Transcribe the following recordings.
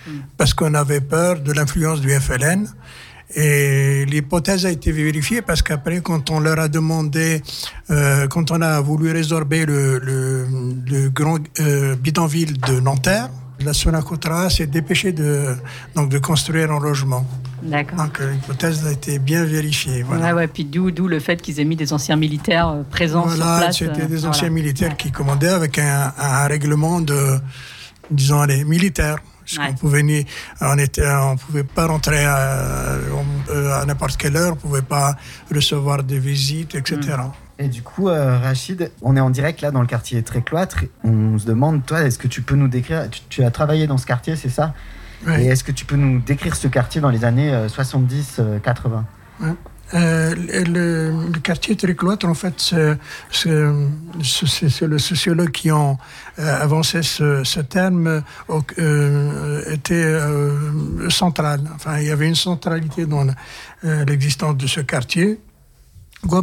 parce qu'on avait peur de l'influence du FLN. Et l'hypothèse a été vérifiée parce qu'après, quand on leur a demandé, quand on a voulu résorber le grand bidonville de Nanterre, la Sonacotra s'est dépêchée de construire un logement. D'accord. Donc l'hypothèse a été bien vérifiée. Voilà. Ouais, puis d'où le fait qu'ils aient mis des anciens militaires présents sur place. C'était des anciens militaires qui commandaient avec un règlement de, disons, les militaires. On pouvait pas rentrer à n'importe quelle heure, on pouvait pas recevoir des visites, etc. Et du coup, Rachid, on est en direct là dans le quartier Trécloître. On se demande, toi, est-ce que tu peux nous décrire, tu as travaillé dans ce quartier, c'est ça ? Oui. Et est-ce que tu peux nous décrire ce quartier dans les années 70-80 ? Le quartier Trécloître, en fait, c'est le sociologue qui a avancé ce terme, était central. Enfin, il y avait une centralité dans l'existence de ce quartier. Pourquoi ?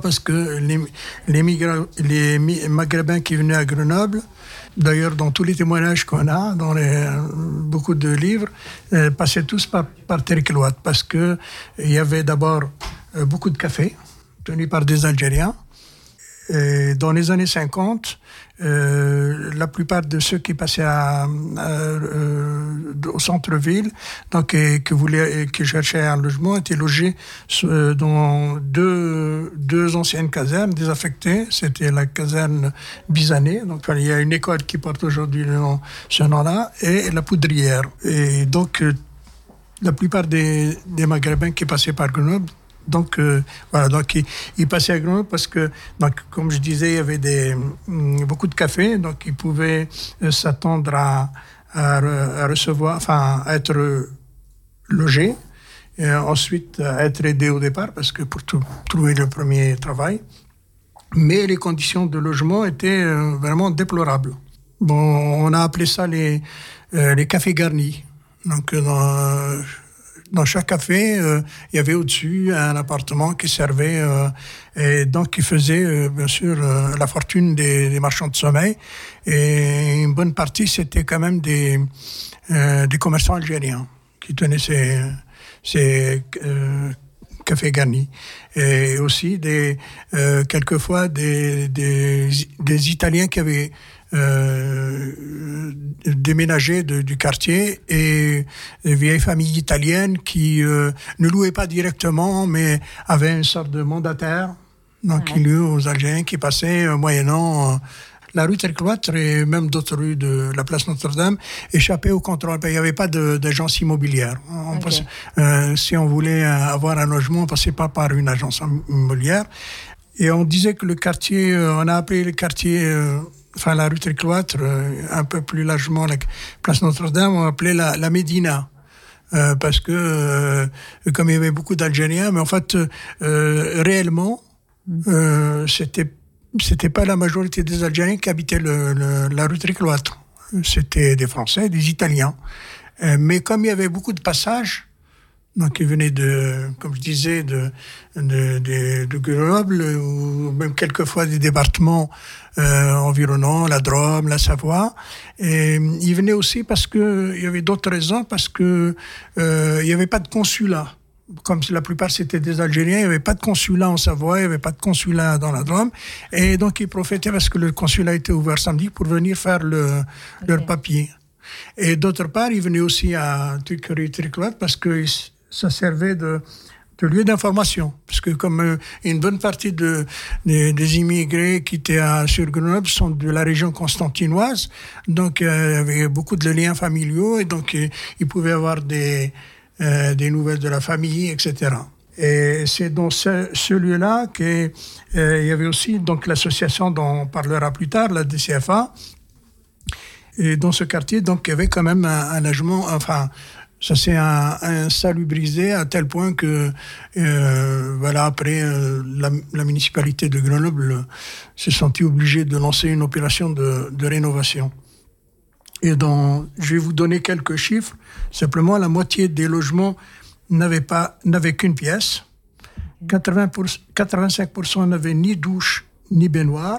Parce que les Maghrébins qui venaient à Grenoble, d'ailleurs dans tous les témoignages qu'on a, dans beaucoup de livres, passaient tous par Trécloître, parce qu'il y avait d'abord beaucoup de cafés tenus par des Algériens. Et dans les années 50, la plupart de ceux qui passaient au centre-ville, donc qui cherchaient un logement, étaient logés dans deux anciennes casernes désaffectées. C'était la caserne Bizané, donc il y a une école qui porte aujourd'hui ce nom-là, et la Poudrière. Et donc la plupart des Maghrébins qui passaient par Grenoble, donc ils passaient à Grenoble parce que, donc, comme je disais, il y avait beaucoup de cafés, donc ils pouvaient s'attendre à recevoir, enfin, à être logés, et ensuite à être aidés au départ, parce que pour trouver le premier travail. Mais les conditions de logement étaient vraiment déplorables. Bon, on a appelé ça les cafés garnis. Donc, dans chaque café, il y avait au-dessus un appartement qui servait et donc qui faisait bien sûr la fortune des marchands de sommeil. Et une bonne partie, c'était quand même des commerçants algériens qui tenaient ces cafés garnis. Et aussi quelquefois des Italiens qui avaient déménagé du quartier, et des vieilles familles italiennes qui ne louaient pas directement mais avaient une sorte de mandataire, donc qui louaient aux Algériens qui passaient moyennant la rue Trécloître et même d'autres rues de la place Notre-Dame échappaient au contrôle. Il n'y avait pas d'agence immobilière. Si on voulait avoir un logement, on passait pas par une agence immobilière. Et on disait que le quartier, on a appelé le quartier la rue Trécloître, un peu plus largement la place Notre-Dame, on appelait la Médina. Parce que, comme il y avait beaucoup d'Algériens, mais en fait, réellement, c'était pas la majorité des Algériens qui habitaient la rue Trécloître. C'était des Français, des Italiens. Mais comme il y avait beaucoup de passages, donc ils venaient comme je disais, de Grenoble, ou même quelquefois des départements environnants, la Drôme, la Savoie. Et ils venaient aussi parce que il y avait d'autres raisons, parce que il y avait pas de consulat. Comme la plupart c'était des Algériens, il n'y avait pas de consulat en Savoie, il n'y avait pas de consulat dans la Drôme. Et donc ils profitaient, parce que le consulat était ouvert samedi, pour venir faire leur papier. Et d'autre part, ils venaient aussi à Trécloître parce que ça servait de lieu d'information. Parce que comme une bonne partie des immigrés qui étaient sur Grenoble sont de la région constantinoise, donc il y avait beaucoup de liens familiaux, et donc ils pouvaient avoir des nouvelles de la famille, etc. Et c'est dans ce lieu-là qu'il y avait aussi donc l'association dont on parlera plus tard, la DCFA. Et dans ce quartier, donc, il y avait quand même un logement, enfin, ça s'est insalubrisé à tel point que, après, la municipalité de Grenoble s'est sentie obligée de lancer une opération de rénovation. Et je vais vous donner quelques chiffres. Simplement, la moitié des logements n'avaient qu'une pièce. 85% n'avaient ni douche, ni baignoire.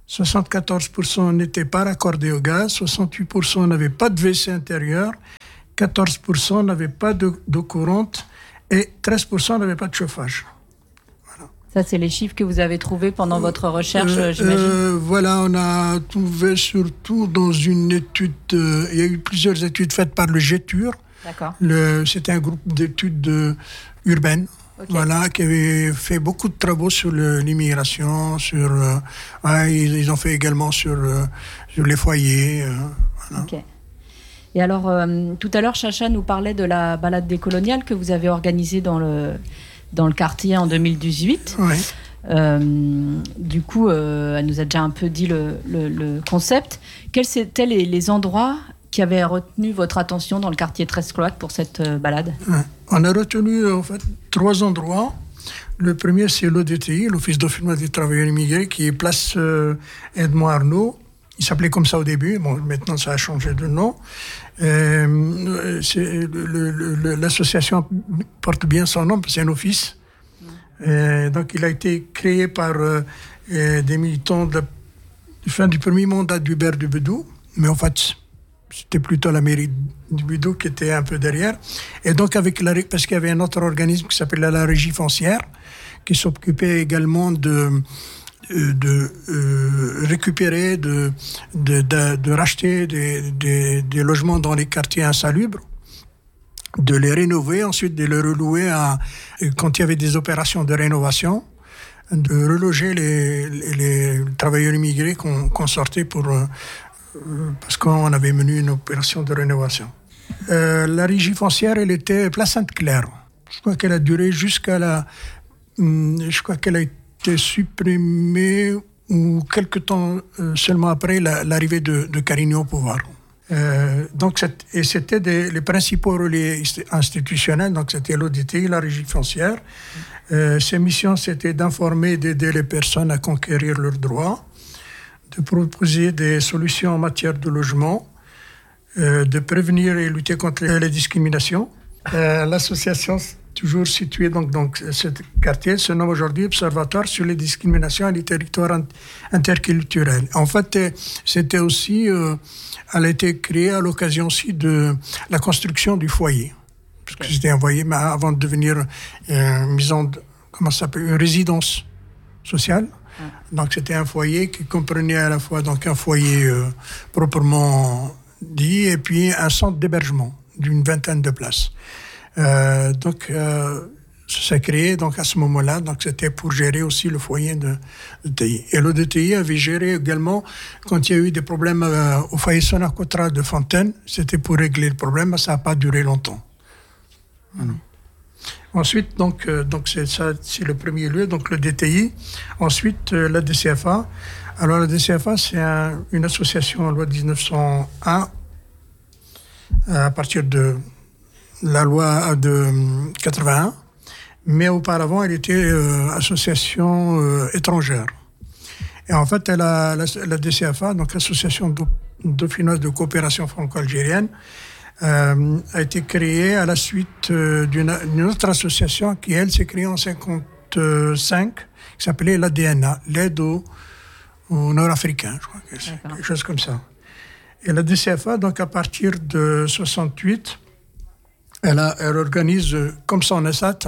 74% n'étaient pas raccordés au gaz, 68% n'avaient pas de WC intérieur, 14% n'avaient pas d'eau courante et 13% n'avaient pas de chauffage. Voilà. Ça, c'est les chiffres que vous avez trouvés pendant votre recherche, j'imagine. Voilà, on a trouvé surtout dans une étude, il y a eu plusieurs études faites par le GETUR. D'accord. C'était un groupe d'études urbaines. Okay. Voilà, qui avait fait beaucoup de travaux sur l'immigration, ils ont fait également sur les foyers. Voilà. Okay. Et alors, tout à l'heure, Chacha nous parlait de la balade décoloniale que vous avez organisée dans le quartier en 2018. Oui. Du coup, elle nous a déjà un peu dit le concept. Quels étaient les endroits qui avaient retenu votre attention dans le quartier 13 Cloîtres pour cette balade? On a retenu en fait 3 endroits. Le premier, c'est l'ODTI, l'Office dauphinois des travailleurs immigrés, qui est place Edmond Arnaud. Il s'appelait comme ça au début. Bon, maintenant, ça a changé de nom. L'association porte bien son nom, c'est un office. Donc, il a été créé par des militants de la fin du premier mandat d'Hubert de Bedou. Mais en fait, c'était plutôt la mairie du Bedou qui était un peu derrière. Et donc, parce qu'il y avait un autre organisme qui s'appelait la Régie foncière, qui s'occupait également de récupérer, de racheter des logements dans les quartiers insalubres, de les rénover, ensuite de les relouer quand il y avait des opérations de rénovation, de reloger les travailleurs immigrés qu'on sortait parce qu'on avait mené une opération de rénovation. La régie foncière, elle était place Sainte-Claire. Je crois qu'elle a duré je crois qu'elle a été supprimée ou quelque temps seulement après l'arrivée de Carignan au pouvoir. Donc c'était les principaux relais institutionnels, donc c'était l'ODTI, la régie foncière. Ses missions, c'était d'informer et d'aider les personnes à conquérir leurs droits, de proposer des solutions en matière de logement, de prévenir et lutter contre les discriminations. L'association, toujours située dans ce quartier, se nomme aujourd'hui Observatoire sur les discriminations et les territoires interculturels. En fait, c'était aussi, elle a été créée à l'occasion aussi de la construction du foyer. Parce que c'était un foyer, mais avant de devenir une résidence sociale. Donc c'était un foyer qui comprenait à la fois donc un foyer proprement dit et puis un centre d'hébergement d'une 20aine de places. Donc ça s'est créé donc à ce moment-là, donc c'était pour gérer aussi le foyer de TI. Et l'ODTI avait géré également quand il y a eu des problèmes au foyer Sonacotra de Fontaine, c'était pour régler le problème, mais ça n'a pas duré longtemps. Voilà. Ensuite, donc c'est le premier lieu, donc le DTI. Ensuite, la DCFA. Alors, la DCFA, c'est une association en loi de 1901, à partir de la loi de 81. Mais auparavant, elle était association étrangère. Et en fait, la DCFA, donc l'Association dauphinoise de coopération franco-algérienne, a été créée à la suite d'une autre association qui, elle, s'est créée en 1955, qui s'appelait l'ADNA, l'aide aux Nord-Africains, je crois que c'est quelque chose comme ça. Et la DCFA, donc à partir de 68, elle organise, comme son ancêtre,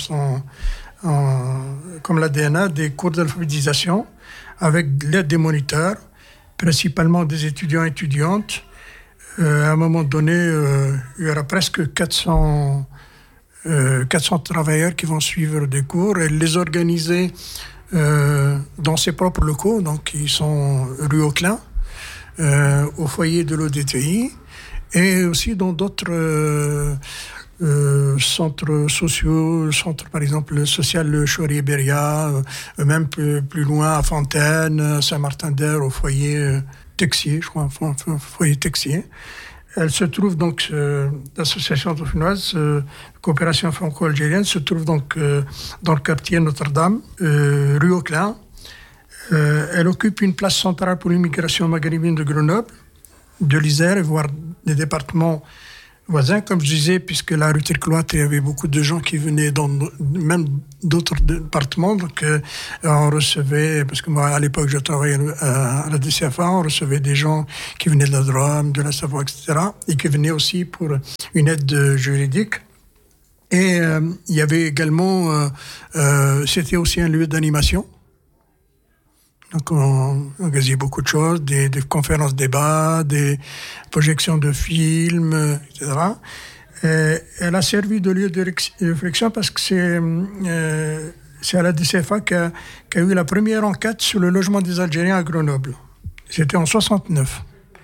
comme l'ADNA, des cours d'alphabétisation avec l'aide des moniteurs, principalement des étudiants et étudiantes. À un moment donné, il y aura presque 400 travailleurs qui vont suivre des cours et les organiser dans ses propres locaux, donc qui sont rue Auclin, au foyer de l'ODTI, et aussi dans d'autres centres sociaux, par exemple le social le Chaury-Beria, même plus loin à Fontaine, Saint-Martin-d'Air, au foyer Texier, je crois, foyer Texier. Elle se trouve donc, l'association dauphinoise coopération franco-algérienne se trouve donc dans le quartier Notre-Dame, rue Auclin. Elle occupe une place centrale pour l'immigration maghrébine de Grenoble, de l'Isère, voire des départements voisins, comme je disais, puisque la rue Trécloître, il y avait beaucoup de gens qui venaient même d'autres départements. Donc, on recevait, parce que moi, à l'époque, je travaillais à la DCFA, on recevait des gens qui venaient de la Drôme, de la Savoie, etc., et qui venaient aussi pour une aide juridique. Et il y avait également, c'était aussi un lieu d'animation. Donc, on organisait beaucoup de choses, des conférences débats, des projections de films, etc. Et elle a servi de lieu de réflexion parce que c'est à la DCFA qu'a eu la première enquête sur le logement des Algériens à Grenoble. C'était en 69.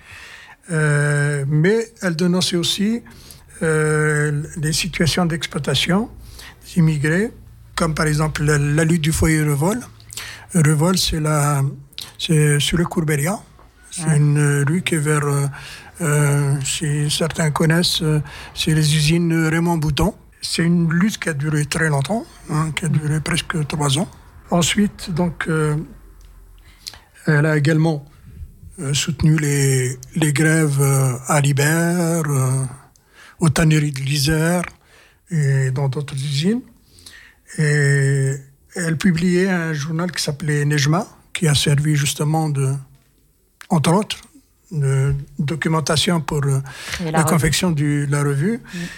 Mais elle dénonçait aussi les situations d'exploitation des immigrés, comme par exemple la lutte du foyer Revol. Revol, c'est sur le Courberia. C'est une rue qui est vers, si certains connaissent, c'est les usines Raymond Bouton. C'est une lutte qui a duré très longtemps, qui a duré presque 3 ans. Ensuite, donc, elle a également soutenu les grèves à Libert, aux tanneries de l'Isère et dans d'autres usines. Et elle publiait un journal qui s'appelait Nejma, qui a servi justement entre autres, de documentation pour la confection de la revue,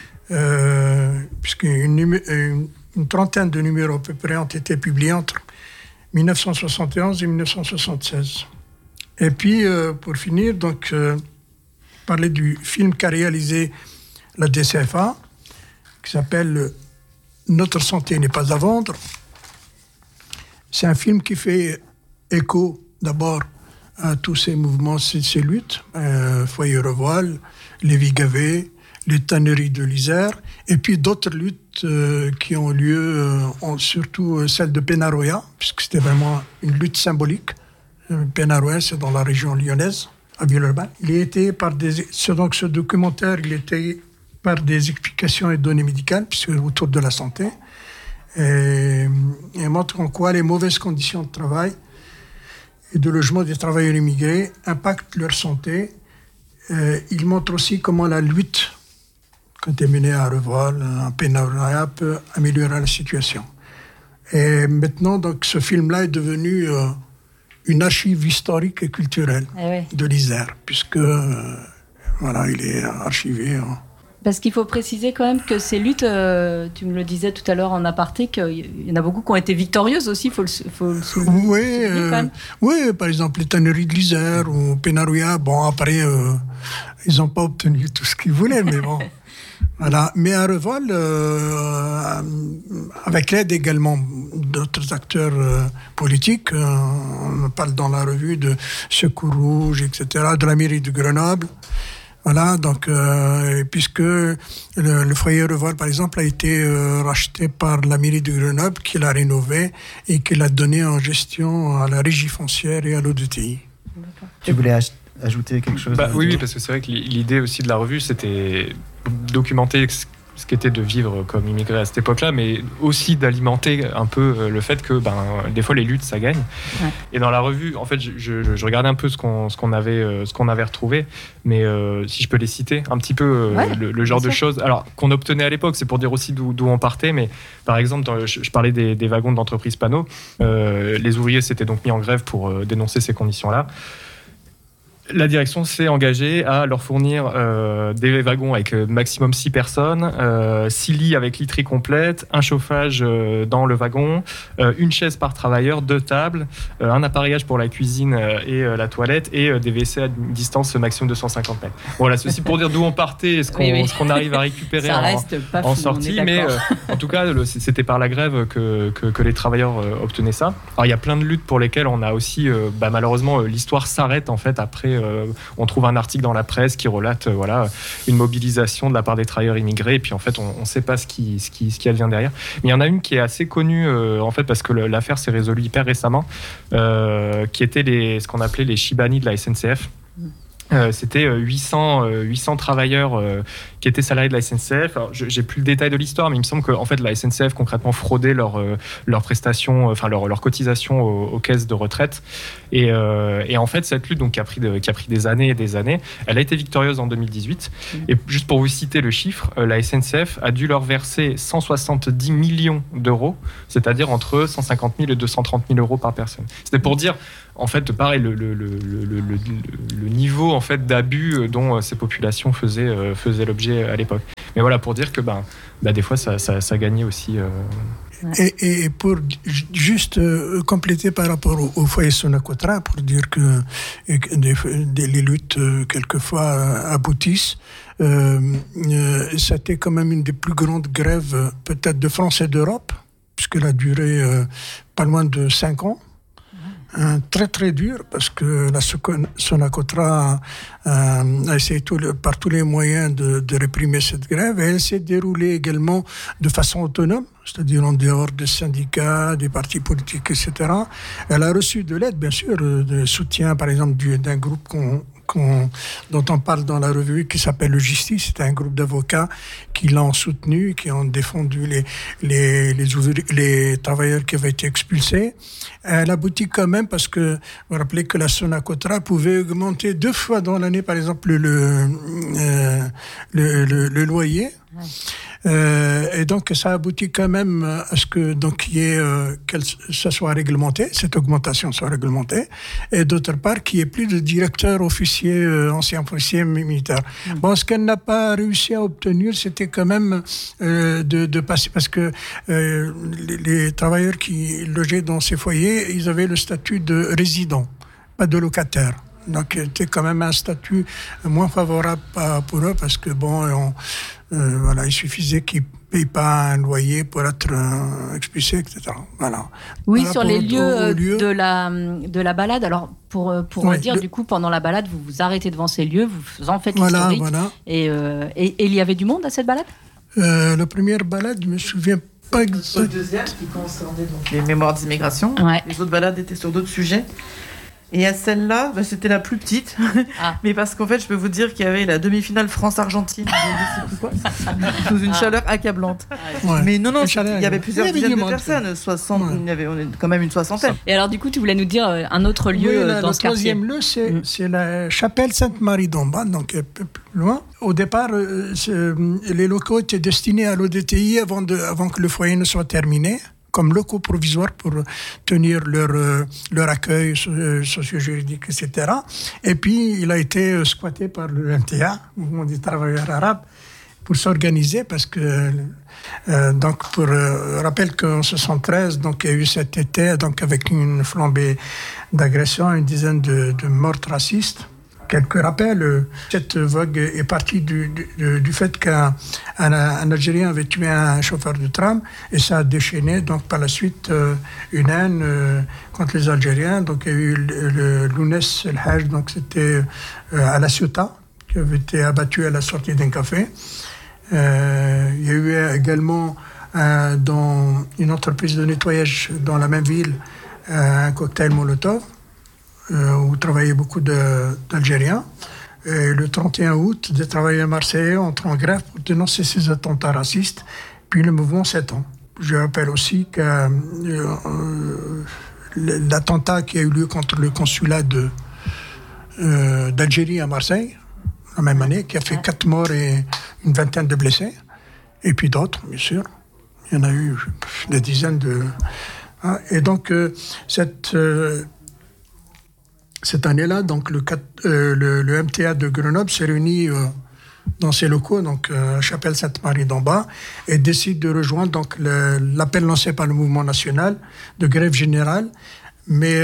puisqu'une trentaine de numéros à peu près ont été publiés entre 1971 et 1976. Et puis, pour finir, donc, parler du film qu'a réalisé la DCFA, qui s'appelle « Notre santé n'est pas à vendre ». C'est un film qui fait écho d'abord à tous ces mouvements, ces luttes, Foyer Revol, Lévis-Gavet, les tanneries de l'Isère, et puis d'autres luttes qui ont lieu, surtout celle de Penaroya, puisque c'était vraiment une lutte symbolique. Penaroya, c'est dans la région lyonnaise, à Villeurbanne. Ce documentaire, il était par des explications et données médicales, puisque autour de la santé. Et montre en quoi les mauvaises conditions de travail et de logement des travailleurs immigrés impactent leur santé. Il montre aussi comment la lutte, quand elle est menée à Revol, en Penaroya, peut améliorer la situation. Et maintenant, donc, ce film-là est devenu une archive historique et culturelle de l'Isère, puisque voilà, il est archivé. Parce qu'il faut préciser quand même que ces luttes, tu me le disais tout à l'heure en aparté, qu'il y en a beaucoup qui ont été victorieuses aussi, il faut le souligner. Oui, par exemple les tanneries de l'Isère ou Penaroya, bon après, ils n'ont pas obtenu tout ce qu'ils voulaient, mais bon. Voilà. Mais à Revol, avec l'aide également d'autres acteurs politiques, on parle dans la revue de Secours Rouge, etc., de la mairie de Grenoble. Voilà, donc, puisque le foyer Revol, par exemple, a été racheté par la mairie de Grenoble, qui l'a rénové et qui l'a donné en gestion à la régie foncière et à l'ODTI. Tu voulais ajouter quelque chose? Oui, parce que c'est vrai que l'idée aussi de la revue, c'était documenter ce qu'était de vivre comme immigré à cette époque-là, mais aussi d'alimenter un peu le fait que des fois les luttes ça gagne. Ouais. Et dans la revue, en fait, je regardais un peu ce qu'on avait retrouvé, mais si je peux les citer un petit peu le genre de choses, alors qu'on obtenait à l'époque, c'est pour dire aussi d'où on partait, mais par exemple, je parlais des wagons d'entreprise Panot, les ouvriers s'étaient donc mis en grève pour dénoncer ces conditions-là. La direction s'est engagée à leur fournir des wagons avec maximum 6 personnes, 6 lits avec literie complète, un chauffage dans le wagon, une chaise par travailleur, 2 tables, un appareillage pour la cuisine et la toilette et des WC à une distance maximum de 150 mètres. Voilà, ceci pour dire d'où on partait et ce qu'on arrive à récupérer en sortie, mais en tout cas, c'était par la grève que les travailleurs obtenaient ça. Alors il y a plein de luttes pour lesquelles on a aussi, malheureusement, l'histoire s'arrête en fait après. On trouve un article dans la presse qui relate une mobilisation de la part des travailleurs immigrés et puis en fait on ne sait pas ce qui advient derrière. Mais il y en a une qui est assez connue en fait parce que l'affaire s'est résolue hyper récemment, qui était ce qu'on appelait les Chibani de la SNCF. C'était 800 travailleurs qui étaient salariés de la SNCF. Alors, j'ai plus le détail de l'histoire, mais il me semble que en fait, la SNCF concrètement fraudait leurs prestations, enfin leur cotisation aux caisses de retraite. Et en fait, cette lutte, donc, qui a pris des années et des années, elle a été victorieuse en 2018. Et juste pour vous citer le chiffre, la SNCF a dû leur verser 170 millions d'euros, c'est-à-dire entre 150 000 et 230 000 euros par personne. C'était pour dire, en fait, pareil, le niveau en fait d'abus dont ces populations faisaient l'objet à l'époque. Mais voilà, pour dire que des fois ça gagnait aussi. Et pour juste compléter par rapport au foyer Sonacotra, pour dire que les luttes quelquefois aboutissent, c'était quand même une des plus grandes grèves peut-être de France et d'Europe, puisqu'elle a duré pas loin de 5 ans. Très très dur, parce que la Sonacotra a essayé par tous les moyens de réprimer cette grève, et elle s'est déroulée également de façon autonome, c'est-à-dire en dehors des syndicats, des partis politiques, etc. Elle a reçu de l'aide, bien sûr, de soutien, par exemple, d'un groupe dont on parle dans la revue, qui s'appelle le Justice. C'est un groupe d'avocats qui l'ont soutenu, qui ont défendu les travailleurs qui avaient été expulsés. Elle aboutit quand même, parce que vous vous rappelez que la Sonacotra pouvait augmenter 2 fois dans l'année, par exemple, le loyer. Et donc ça aboutit quand même à ce que ça soit réglementé, cette augmentation soit réglementée, et d'autre part qu'il n'y ait plus de directeur ancien officier militaire. Bon, ce qu'elle n'a pas réussi à obtenir, c'était quand même de passer, parce que les travailleurs qui logeaient dans ces foyers, ils avaient le statut de résident, pas de locataire. Donc c'était quand même un statut moins favorable pour eux, parce que il suffisait qu'ils ne payent pas un loyer pour être expulsés, etc. Voilà. Oui, voilà, sur les lieux de la balade. Alors, pour dire, du coup, pendant la balade, vous vous arrêtez devant ces lieux, vous en faites l'historique. Voilà. Et il y avait du monde à cette balade ? La première balade, je ne me souviens pas exactement. La deuxième, qui concernait donc les mémoires d'immigration. Ouais. Les autres balades étaient sur d'autres sujets. Et à celle-là, c'était la plus petite. Mais parce qu'en fait, je peux vous dire qu'il y avait la demi-finale France-Argentine. Sous une chaleur accablante. Ouais. Mais non, il y avait plusieurs dizaines de personnes. 60, ouais. Il y avait quand même une soixantaine. Et alors, du coup, tu voulais nous dire un autre lieu dans ce quartier. Le troisième lieu, c'est la chapelle Sainte-Marie d'Amba, donc un peu plus loin. Au départ, les locaux étaient destinés à l'ODTI avant que le foyer ne soit terminé, comme locaux provisoires pour tenir leur accueil socio-juridique, etc. Et puis, il a été squatté par le MTA, Mouvement des travailleurs arabes, pour s'organiser, parce que, pour rappel qu'en 1973, donc, il y a eu cet été, donc, avec une flambée d'agressions, une dizaine de meurtres racistes. Quelques rappels, cette vogue est partie du fait qu'un Algérien avait tué un chauffeur de tram, et ça a déchaîné donc par la suite une haine contre les Algériens. Donc il y a eu l'Ounès El Hajj, donc c'était à La Ciotat, qui avait été abattu à la sortie d'un café. Il y a eu également dans une entreprise de nettoyage dans la même ville un cocktail Molotov, où travaillaient beaucoup d'Algériens. Et le 31 août, des travailleurs marseillais entrent en grève pour dénoncer ces attentats racistes, puis le mouvement s'étend. Je rappelle aussi que l'attentat qui a eu lieu contre le consulat d'Algérie à Marseille, la même année, qui a fait 4 morts et une vingtaine de blessés, et puis d'autres, bien sûr. Il y en a eu des dizaines de... Et donc, cette année-là, donc le MTA de Grenoble s'est réuni dans ses locaux, donc chapelle Sainte-Marie d'Amba, et décide de rejoindre donc l'appel lancé par le mouvement national de grève générale. Mais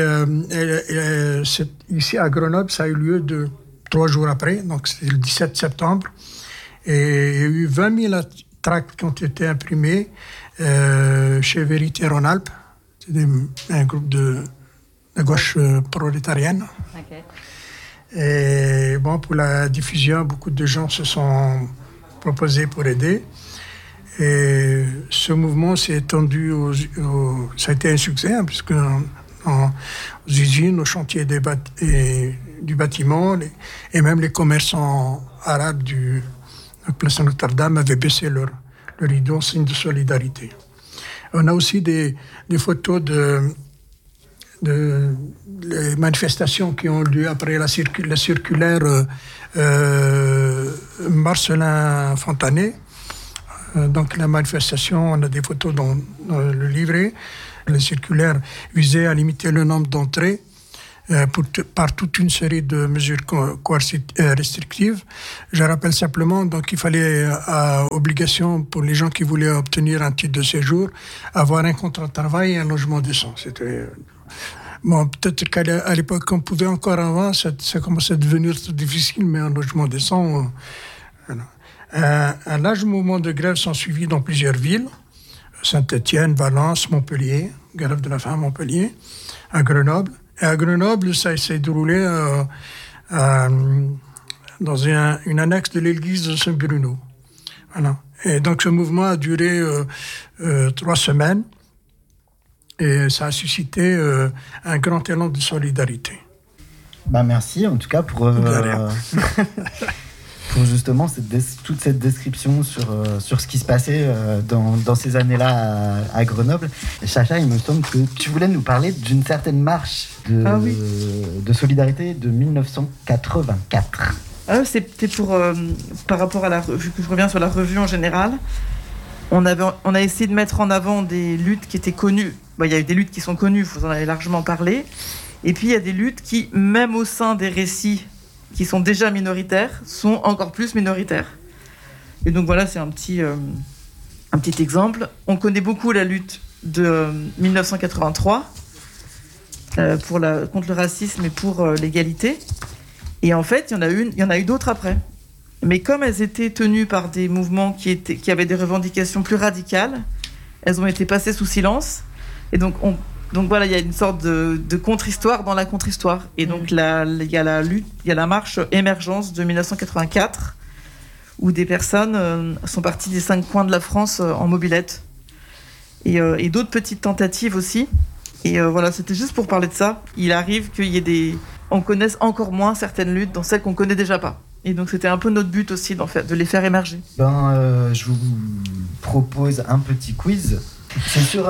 ici à Grenoble, ça a eu lieu 3 jours après, donc c'est le 17 septembre, et il y a eu 20 000 tracts qui ont été imprimés chez Vérité Rhône-Alpes. C'est un groupe de gauche prolétarienne. Okay. Et bon, pour la diffusion, beaucoup de gens se sont proposés pour aider. Et ce mouvement s'est étendu ça a été un succès, puisque aux usines, aux chantiers du bâtiment, et même les commerçants arabes de Place Notre-Dame avaient baissé leur rideau en signe de solidarité. On a aussi des photos de les manifestations qui ont lieu après la circulaire Marcelin Fontanet. Donc la manifestation, on a des photos dans le livret. La circulaire visait à limiter le nombre d'entrées par toute une série de mesures restrictives. Je rappelle simplement qu'il fallait, à obligation pour les gens qui voulaient obtenir un titre de séjour, avoir un contrat de travail et un logement décent. C'était... Bon, peut-être qu'à l'époque, on pouvait encore avant, ça commençait à devenir tout difficile, mais un logement décent... Un large mouvement de grève s'en suivit dans plusieurs villes, Saint-Étienne, Valence, Montpellier, grève de la faim à Montpellier, à Grenoble. Et à Grenoble, ça s'est déroulé dans une annexe de l'église de Saint-Bruno. Voilà. Et donc ce mouvement a duré 3 semaines et ça a suscité un grand élan de solidarité. Merci en tout cas pour justement toute cette description sur ce qui se passait dans ces années-là à Grenoble. Chacha, il me semble que tu voulais nous parler d'une certaine marche de solidarité de 1984. C'était par rapport à la revue, que je reviens sur la revue en général, on a essayé de mettre en avant des luttes qui étaient connues. Il y a eu des luttes qui sont connues, vous en avez largement parlé, et puis il y a des luttes qui, même au sein des récits qui sont déjà minoritaires, sont encore plus minoritaires. Et donc voilà, c'est un petit exemple. On connaît beaucoup la lutte de 1983 contre le racisme et pour l'égalité. Et en fait, il y en a eu d'autres après. Mais comme elles étaient tenues par des mouvements qui avaient des revendications plus radicales, elles ont été passées sous silence. Et donc voilà, il y a une sorte de contre-histoire dans la contre-histoire. Et donc il y a la marche Émergence de 1984, où des personnes sont parties des 5 coins de la France en mobilette. Et d'autres petites tentatives aussi. Et voilà, c'était juste pour parler de ça. Il arrive on connaisse encore moins certaines luttes dans celles qu'on connaît déjà pas. Et donc c'était un peu notre but aussi de les faire émerger. Je vous propose un petit quiz. C'est sur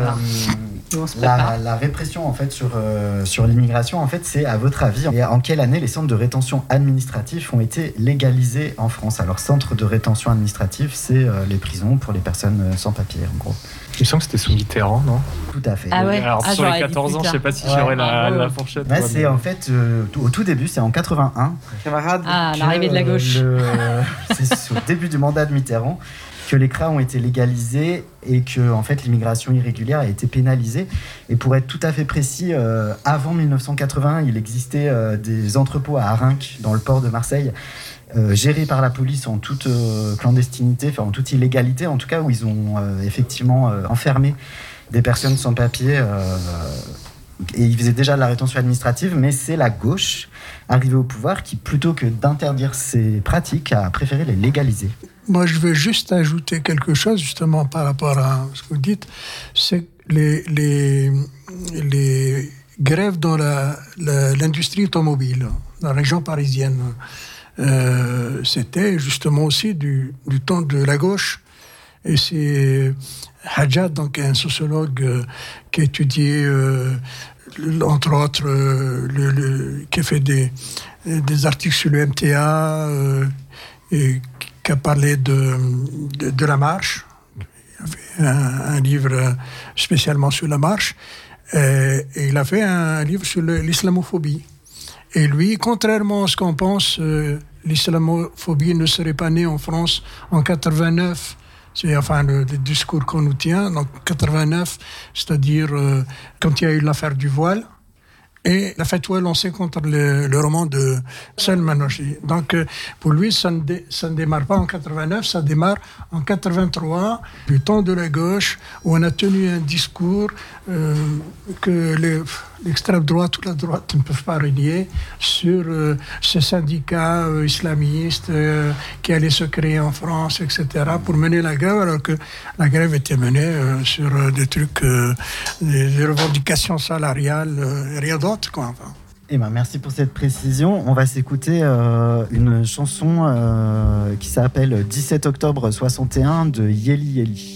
la répression en fait sur l'immigration. En fait, c'est à votre avis, en quelle année les centres de rétention administratifs ont été légalisés en France? Alors, centre de rétention administrative, c'est les prisons pour les personnes sans papier, en gros. Je sens que c'était sous Mitterrand, non? Tout à fait. Ah ouais. Alors sur les 14 ans, je sais pas si j'aurais la fourchette. C'est en fait au tout début, c'est en 81. Camarade. L'arrivée de la gauche. C'est au début du mandat de Mitterrand que les CRA ont été légalisés et que en fait l'immigration irrégulière a été pénalisée. Et pour être tout à fait précis, avant 1981, il existait des entrepôts à Arinques, dans le port de Marseille, gérés par la police en toute clandestinité, en toute illégalité, en tout cas, où ils ont effectivement enfermé des personnes sans papier. Et ils faisaient déjà de la rétention administrative, mais c'est la gauche arrivée au pouvoir qui, plutôt que d'interdire ces pratiques, a préféré les légaliser. Moi, je veux juste ajouter quelque chose, justement, par rapport à ce que vous dites. C'est que les grèves dans l'industrie automobile, dans la région parisienne, c'était justement aussi du temps de la gauche. Et c'est Hadjad, donc un sociologue qui a étudié, entre autres, qui a fait des articles sur le MTA, et qui a parlé de la marche. Il a fait un livre spécialement sur la marche. Et il a fait un livre sur l'islamophobie. Et lui, contrairement à ce qu'on pense, l'islamophobie ne serait pas née en France en 89. C'est le discours qu'on nous tient. Donc 89, c'est-à-dire quand il y a eu l'affaire du voile. et la fatwa lancée contre le roman de Salman Rushdie. Donc, pour lui, ça ne démarre pas en 89, ça démarre en 83, du temps de la gauche, où on a tenu un discours que l'extrême droite ou la droite ne peuvent pas renier sur ce syndicat islamiste qui allait se créer en France, etc., pour mener la grève, alors que la grève était menée sur des trucs, des revendications salariales, rien d'autre, quoi. Enfin. Eh ben, merci pour cette précision. On va s'écouter une chanson qui s'appelle 17 octobre 61 de Yeli Yeli.